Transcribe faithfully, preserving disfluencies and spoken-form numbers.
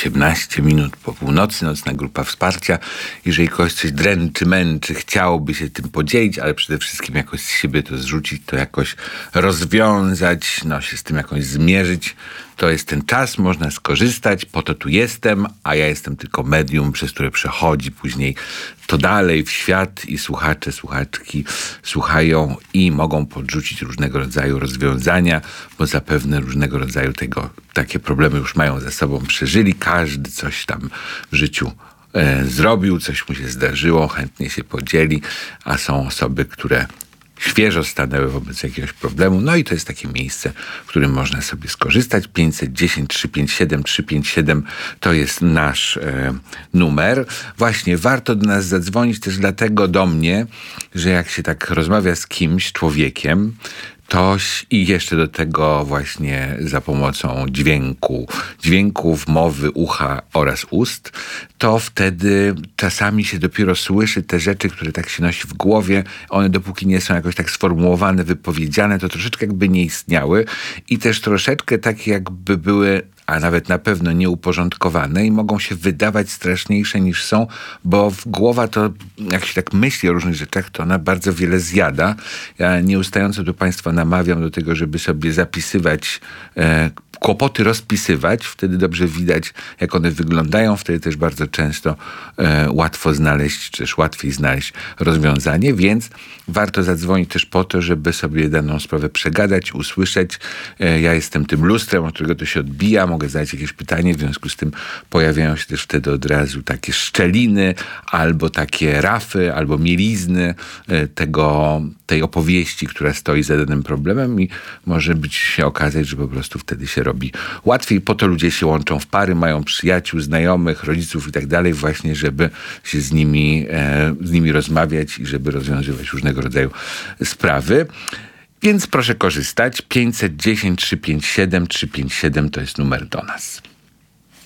osiemnaście minut po północy, nocna grupa wsparcia. Jeżeli kogoś coś dręczy, męczy, chciałoby się tym podzielić, ale przede wszystkim jakoś z siebie to zrzucić, to jakoś rozwiązać, no się z tym jakoś zmierzyć, to jest ten czas, można skorzystać, po to tu jestem, a ja jestem tylko medium, przez które przechodzi później to dalej w świat i słuchacze, słuchaczki słuchają i mogą podrzucić różnego rodzaju rozwiązania, bo zapewne różnego rodzaju tego, takie problemy już mają ze sobą, przeżyli, każdy coś tam w życiu e, zrobił, coś mu się zdarzyło, chętnie się podzieli, a są osoby, które świeżo stanęły wobec jakiegoś problemu. No i to jest takie miejsce, w którym można sobie skorzystać. pięćset dziesięć trzysta pięćdziesiąt siedem trzysta pięćdziesiąt siedem to jest nasz e, numer. Właśnie warto do nas zadzwonić też dlatego do mnie, że jak się tak rozmawia z kimś, człowiekiem, to i jeszcze do tego właśnie za pomocą dźwięku, dźwięków, mowy, ucha oraz ust, to wtedy czasami się dopiero słyszy te rzeczy, które tak się nosi w głowie. One dopóki nie są jakoś tak sformułowane, wypowiedziane, to troszeczkę jakby nie istniały i też troszeczkę tak jakby były, a nawet na pewno nieuporządkowane i mogą się wydawać straszniejsze niż są, bo w głowa to, jak się tak myśli o różnych rzeczach, to ona bardzo wiele zjada. Ja nieustająco tu Państwa namawiam do tego, żeby sobie zapisywać, e, kłopoty rozpisywać, wtedy dobrze widać, jak one wyglądają, wtedy też bardzo często e, łatwo znaleźć, czy też łatwiej znaleźć rozwiązanie, więc warto zadzwonić też po to, żeby sobie daną sprawę przegadać, usłyszeć. E, ja jestem tym lustrem, od którego to się odbija, mogę zadać jakieś pytanie, w związku z tym pojawiają się też wtedy od razu takie szczeliny, albo takie rafy, albo mielizny e, tego, tej opowieści, która stoi za danym problemem i może być się okazać, że po prostu wtedy się robi łatwiej. Po to ludzie się łączą w pary, mają przyjaciół, znajomych, rodziców i tak dalej, właśnie żeby się z nimi, e, z nimi rozmawiać i żeby rozwiązywać różnego rodzaju sprawy. Więc proszę korzystać. pięćset dziesięć trzysta pięćdziesiąt siedem trzysta pięćdziesiąt siedem to jest numer do nas.